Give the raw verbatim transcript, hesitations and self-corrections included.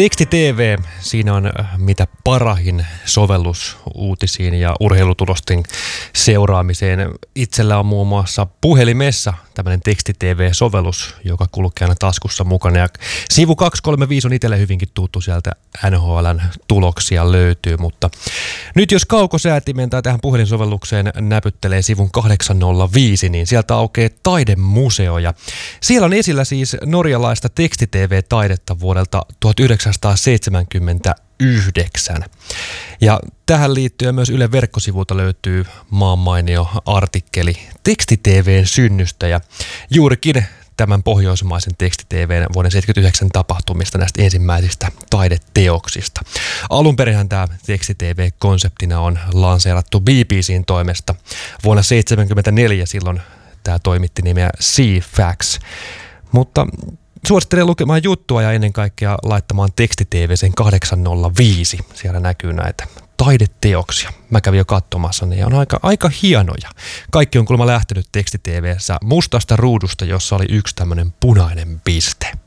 Teksti T V, siinä on mitä parahin sovellus uutisiin ja urheilutulosten seuraamiseen. Itsellä on muun muassa puhelimessa tämmöinen Teksti T V-sovellus, joka kulkee aina taskussa mukana. Ja sivu kaksisataakolmekymmentäviisi on itselle hyvinkin tuttu, sieltä N H L:n tuloksia löytyy, mutta nyt jos kaukosäätimen tai tähän puhelinsovellukseen näpyttelee sivun kahdeksansataaviisi, niin sieltä aukeaa taidemuseo ja siellä on esillä siis norjalaista Teksti T V-taidetta vuodelta tuhatyhdeksänsataaseitsemänkymmentäyhdeksän. Ja tähän liittyen myös Ylen verkkosivulta löytyy maanmainio artikkeli Teksti T V:n synnystä ja juurikin tämän pohjoismaisen Teksti T V:n vuoden tuhatyhdeksänsataaseitsemänkymmentäyhdeksän tapahtumista, näistä ensimmäisistä taideteoksista. Alunperinhän tämä Teksti T V-konseptina on lanseerattu B B C:n toimesta. Vuonna tuhatyhdeksänsataaseitsemänkymmentäneljä silloin tämä toimitti nimeä C-Fax. Mutta suosittelen lukemaan juttua ja ennen kaikkea laittamaan Teksti T V sen kahdeksansataaviisi. Siellä näkyy näitä taideteoksia. Mä kävin jo katsomassa, ne on aika, aika hienoja. Kaikki on kuulemma lähtenyt Teksti T V:ssä mustasta ruudusta, jossa oli yksi tämmöinen punainen piste.